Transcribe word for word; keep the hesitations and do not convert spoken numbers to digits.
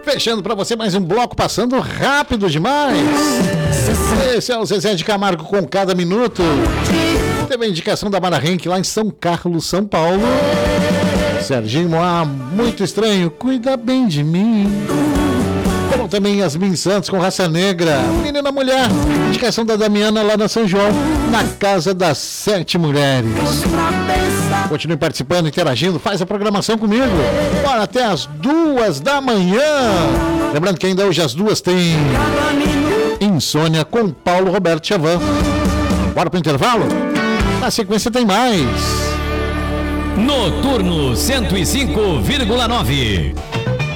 Fechando pra você mais um bloco, passando rápido demais. Esse é o Zezé de Camargo com cada minuto. Teve a indicação da Mara Henk lá em São Carlos, São Paulo. Serginho Moá, muito estranho, cuida bem de mim. Como também Yasmin Santos com Raça Negra. Menina Mulher, indicação da Damiana lá na São João, na Casa das Sete Mulheres. Continue participando, interagindo, faz a programação comigo. Bora até as duas da manhã. Lembrando que ainda hoje às duas tem Insônia com Paulo Roberto Chavan. Bora pro intervalo? Na sequência tem mais. Noturno cento e cinco vírgula nove.